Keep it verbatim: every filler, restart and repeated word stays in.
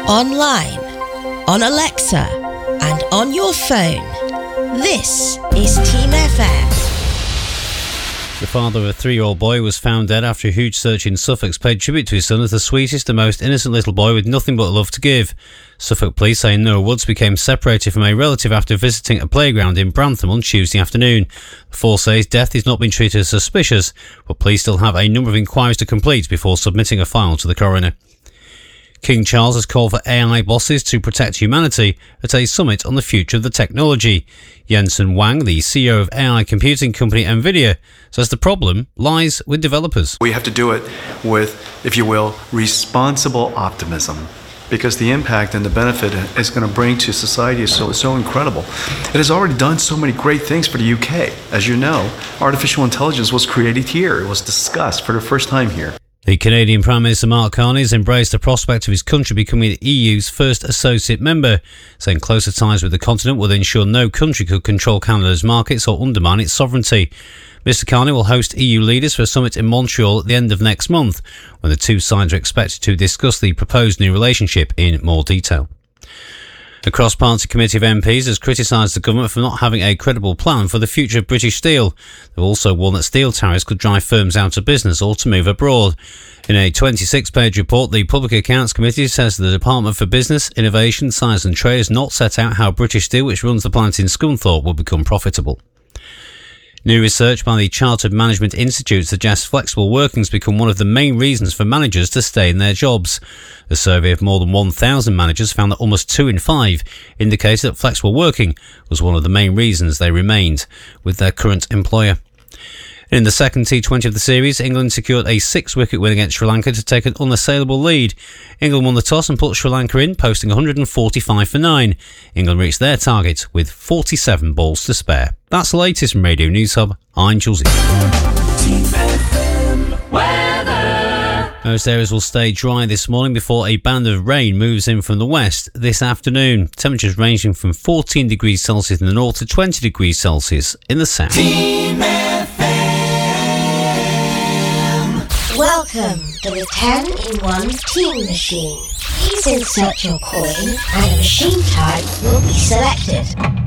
online, on Alexa, and on your phone. This is Team F M. The father of a three-year-old boy was found dead after a huge search in Suffolk paid tribute to his son as the sweetest and most innocent little boy with nothing but love to give. Suffolk police say Noah Woods became separated from a relative after visiting a playground in Brantham on Tuesday afternoon. The force says death is not being treated as suspicious, but police still have a number of inquiries to complete before submitting a file to the coroner. King Charles has called for A I bosses to protect humanity at a summit on the future of the technology. Jensen Huang, the C E O of A I computing company Nvidia, says the problem lies with developers. We have to do it with, if you will, responsible optimism, because the impact and the benefit it's going to bring to society is so, so incredible. It has already done so many great things for the U K. As you know, artificial intelligence was created here. It was discussed for the first time here. The Canadian Prime Minister Mark Carney has embraced the prospect of his country becoming the E U's first associate member, saying closer ties with the continent will ensure no country could control Canada's markets or undermine its sovereignty. Mister Carney will host E U leaders for a summit in Montreal at the end of next month, when the two sides are expected to discuss the proposed new relationship in more detail. The cross-party committee of M Ps has criticised the government for not having a credible plan for the future of British steel. They've also warned that steel tariffs could drive firms out of business or to move abroad. In a twenty-six page report, the Public Accounts Committee says the Department for Business, Innovation, Science and Trade has not set out how British Steel, which runs the plant in Scunthorpe, will become profitable. New research by the Chartered Management Institute suggests flexible working's become one of the main reasons for managers to stay in their jobs. A survey of more than one thousand managers found that almost two in five indicated that flexible working was one of the main reasons they remained with their current employer. In the second T twenty of the series, England secured a six-wicket win against Sri Lanka to take an unassailable lead. England won the toss and put Sri Lanka in, posting one hundred forty-five for nine. England reached their target with forty-seven balls to spare. That's the latest from Radio News Hub. I'm Jules. Most areas will stay dry this morning before a band of rain moves in from the west this afternoon. Temperatures ranging from fourteen degrees Celsius in the north to twenty degrees Celsius in the south. Team F M. Welcome to the ten in one Team Machine. Please insert your coin and a machine type will be selected.